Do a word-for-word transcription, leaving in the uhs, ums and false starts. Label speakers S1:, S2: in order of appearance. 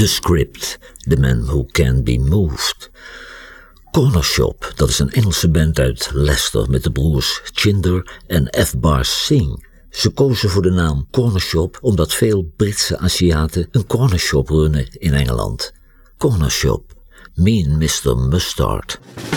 S1: The Script, The Man Who Can't Be Moved. Cornershop, dat is een Engelse band uit Leicester met de broers Chinder en F. Bar Singh. Ze kozen voor de naam Cornershop omdat veel Britse Aziaten een cornershop runnen in Engeland. Cornershop, me and mister Mustard.